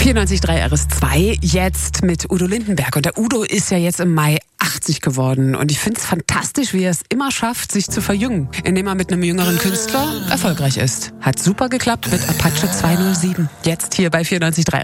94.3 RS2, jetzt mit Udo Lindenberg. Und der Udo ist ja jetzt im Mai 80 geworden. Und ich finde es fantastisch, wie er es immer schafft, sich zu verjüngen, indem er mit einem jüngeren Künstler erfolgreich ist. Hat super geklappt mit Apache 207. Jetzt hier bei 94.3